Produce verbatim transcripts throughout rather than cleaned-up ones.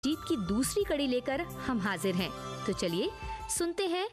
जीत की दूसरी कड़ी लेकर हम हाजिर हैं, तो चलिए सुनते हैं।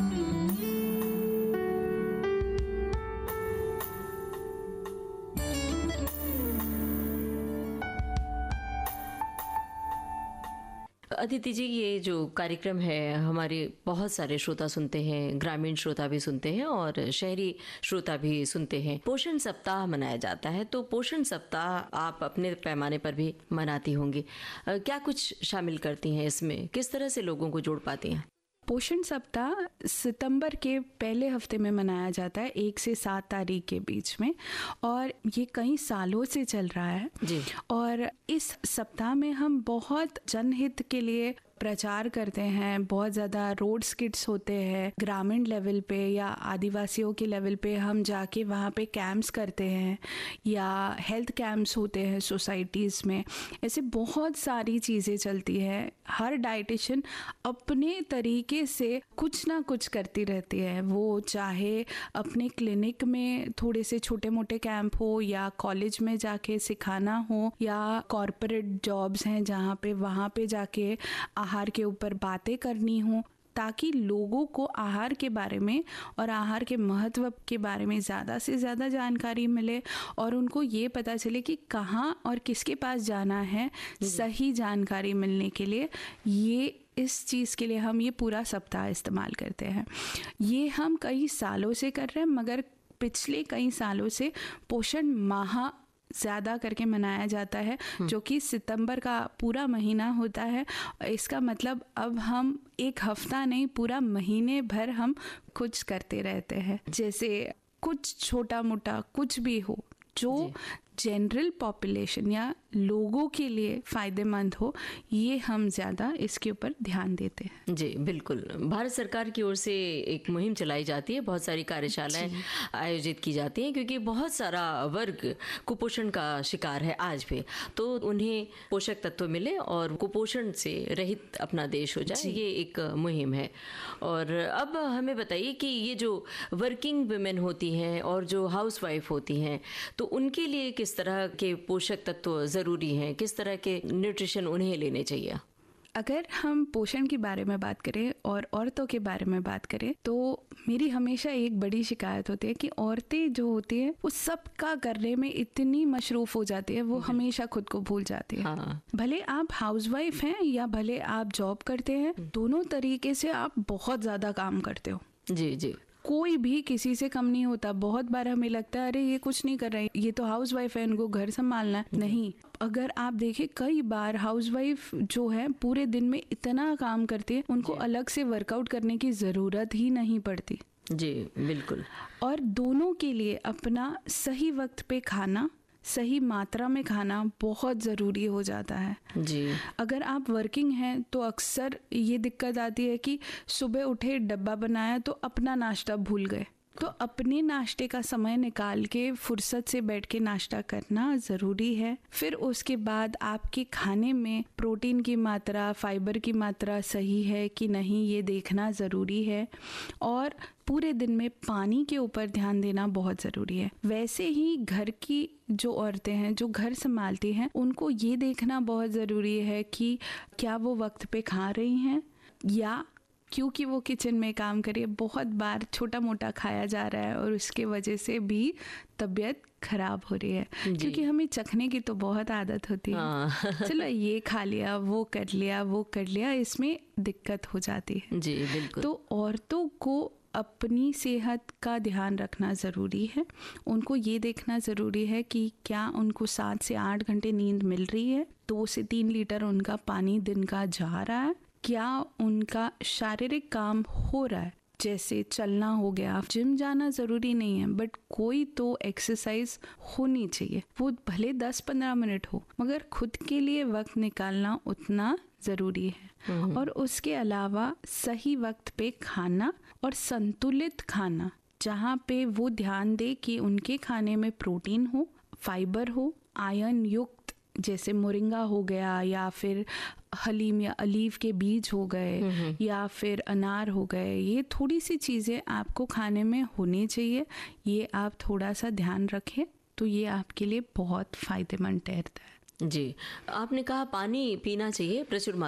अदिति जी, ये जो कार्यक्रम है हमारे बहुत सारे श्रोता सुनते हैं, ग्रामीण श्रोता भी सुनते हैं और शहरी श्रोता भी सुनते हैं। पोषण सप्ताह मनाया जाता है, तो पोषण सप्ताह आप अपने पैमाने पर भी मनाती होंगी, क्या कुछ शामिल करती हैं इसमें? किस तरह से लोगों को जोड़ पाती हैं? पोषण सप्ताह सितंबर के पहले हफ्ते में मनाया जाता है, एक से सात तारीख के बीच में, और ये कई सालों से चल रहा है जी। और इस सप्ताह में हम बहुत जनहित के लिए प्रचार करते हैं। बहुत ज़्यादा रोड स्किट्स होते हैं, ग्रामीण लेवल पे या आदिवासियों के लेवल पे हम जाके वहाँ पे कैंप्स करते हैं, या हेल्थ कैंप्स होते हैं सोसाइटीज़ में। ऐसे बहुत सारी चीज़ें चलती हैं। हर डाइटिशियन अपने तरीके से कुछ ना कुछ करती रहती है, वो चाहे अपने क्लिनिक में थोड़े से छोटे मोटे कैंप हो, या कॉलेज में जाके सिखाना हो, या कॉरपोरेट जॉब्स हैं जहाँ पे वहाँ पे जाके आहार के ऊपर बातें करनी हो, ताकि लोगों को आहार के बारे में और आहार के महत्व के बारे में ज़्यादा से ज़्यादा जानकारी मिले और उनको ये पता चले कि कहाँ और किसके पास जाना है सही जानकारी मिलने के लिए। ये इस चीज़ के लिए हम ये पूरा सप्ताह इस्तेमाल करते हैं। ये हम कई सालों से कर रहे हैं, मगर पिछले कई सालों से पोषण माह ज़्यादा करके मनाया जाता है, जो कि सितंबर का पूरा महीना होता है। इसका मतलब अब हम एक हफ्ता नहीं, पूरा महीने भर हम कुछ करते रहते हैं। जैसे कुछ छोटा मोटा कुछ भी हो जो जनरल पॉपुलेशन या लोगों के लिए फ़ायदेमंद हो, ये हम ज़्यादा इसके ऊपर ध्यान देते हैं। जी बिल्कुल। भारत सरकार की ओर से एक मुहिम चलाई जाती है, बहुत सारी कार्यशालाएं आयोजित की जाती हैं, क्योंकि बहुत सारा वर्ग कुपोषण का शिकार है आज भी, तो उन्हें पोषक तत्व मिले और कुपोषण से रहित अपना देश हो जाए, ये एक मुहिम है। और अब हमें बताइए कि ये जो वर्किंग वुमेन होती हैं और जो हाउस वाइफ होती हैं, तो उनके लिए किस तरह के पोषक तत्व ज़रूरी हैं, किस तरह के न्यूट्रिशन उन्हें लेने चाहिए? अगर हम पोषण के बारे में बात करें और औरतों के बारे में बात करें, तो मेरी हमेशा एक बड़ी शिकायत होती है कि औरतें जो होती है वो सब का करने में इतनी मशरूफ हो जाती है, वो हमेशा खुद को भूल जाती है। हाँ। भले आप हाउसवाइफ हैं या भले आप जॉब करते हैं, दोनों तरीके से आप बहुत ज्यादा काम करते हो। जी जी। कोई भी किसी से कम नहीं होता। बहुत बार हमें लगता है अरे ये कुछ नहीं कर रहे, ये तो हाउस वाइफ है, इनको घर संभालना है। नहीं, अगर आप देखें कई बार हाउस वाइफ जो है पूरे दिन में इतना काम करती है, उनको अलग से वर्कआउट करने की जरूरत ही नहीं पड़ती। जी बिल्कुल। और दोनों के लिए अपना सही वक्त पे खाना, सही मात्रा में खाना बहुत ज़रूरी हो जाता है। जी। अगर आप वर्किंग हैं तो अक्सर ये दिक्कत आती है कि सुबह उठे, डब्बा बनाया तो अपना नाश्ता भूल गए। तो अपने नाश्ते का समय निकाल के फुर्सत से बैठ के नाश्ता करना ज़रूरी है। फिर उसके बाद आपके खाने में प्रोटीन की मात्रा, फाइबर की मात्रा सही है कि नहीं, ये देखना ज़रूरी है। और पूरे दिन में पानी के ऊपर ध्यान देना बहुत ज़रूरी है। वैसे ही घर की जो औरतें हैं जो घर संभालती हैं, उनको ये देखना बहुत ज़रूरी है कि क्या वो वक्त पे खा रही हैं, या क्योंकि वो किचन में काम करे, बहुत बार छोटा मोटा खाया जा रहा है और उसके वजह से भी तबीयत खराब हो रही है, क्योंकि हमें चखने की तो बहुत आदत होती है। हाँ। चलो ये खा लिया, वो कर लिया, वो कर लिया, इसमें दिक्कत हो जाती है। जी बिल्कुल। तो औरतों को अपनी सेहत का ध्यान रखना ज़रूरी है। उनको ये देखना ज़रूरी है कि क्या उनको सात से आठ घंटे नींद मिल रही है, दो से तीन लीटर उनका पानी दिन का जा रहा है, क्या उनका शारीरिक काम हो रहा है, जैसे चलना हो गया। जिम जाना ज़रूरी नहीं है, बट कोई तो एक्सरसाइज होनी चाहिए, वो भले दस पंद्रह मिनट हो, मगर खुद के लिए वक्त निकालना उतना ज़रूरी है। और उसके अलावा सही वक्त पे खाना और संतुलित खाना, जहाँ पे वो ध्यान दे कि उनके खाने में प्रोटीन हो, फाइबर हो, आयरन युक्त, जैसे मोरिंगा हो गया, या फिर हलीम या अलीव के बीज हो गए, या फिर अनार हो गए। ये थोड़ी सी चीज़ें आपको खाने में होनी चाहिए। ये आप थोड़ा सा ध्यान रखें तो ये आपके लिए बहुत फ़ायदेमंद ठहरता है। जी, आपने कहा पानी पीना चाहिए प्रचुर